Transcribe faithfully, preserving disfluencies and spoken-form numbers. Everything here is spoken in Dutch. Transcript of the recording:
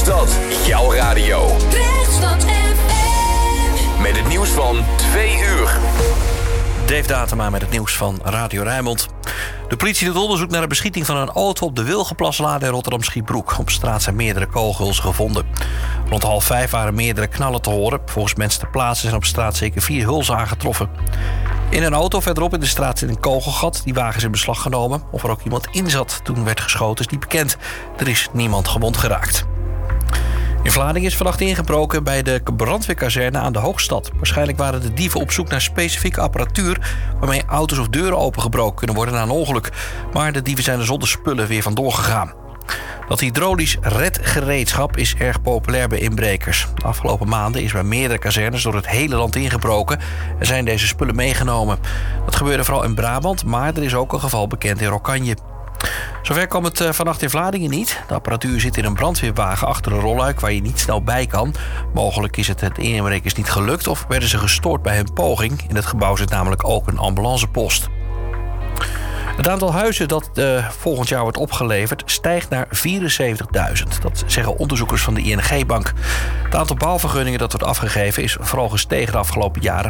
Krechtstad, jouw radio. Krechtstad F M. Met het nieuws van twee uur. Dave Datema met het nieuws van Radio Rijnmond. De politie doet onderzoek naar de beschieting van een auto op de Wilgenplaslade in Rotterdam-Schiebroek. Op straat zijn meerdere kogelhuls gevonden. Rond half vijf waren meerdere knallen te horen. Volgens mensen ter plaatse zijn op straat zeker vier hulzen aangetroffen. In een auto verderop in de straat zit een kogelgat. Die wagen is in beslag genomen. Of er ook iemand in zat toen werd geschoten is niet bekend. Er is niemand gewond geraakt. In Vlaardingen is vannacht ingebroken bij de brandweerkazerne aan de Hoogstad. Waarschijnlijk waren de dieven op zoek naar specifieke apparatuur waarmee auto's of deuren opengebroken kunnen worden na een ongeluk. Maar de dieven zijn er zonder spullen weer vandoor gegaan. Dat hydraulisch redgereedschap is erg populair bij inbrekers. De afgelopen maanden is bij meerdere kazernes door het hele land ingebroken en zijn deze spullen meegenomen. Dat gebeurde vooral in Brabant, maar er is ook een geval bekend in Rokkanje. Zover kwam het vannacht in Vlaardingen niet. De apparatuur zit in een brandweerwagen achter een rolluik waar je niet snel bij kan. Mogelijk is het de inbrekers niet gelukt of werden ze gestoord bij hun poging. In het gebouw zit namelijk ook een ambulancepost. Het aantal huizen dat uh, volgend jaar wordt opgeleverd stijgt naar vierenzeventigduizend. Dat zeggen onderzoekers van de I N G-bank. Het aantal bouwvergunningen dat wordt afgegeven is vooral gestegen de afgelopen jaren.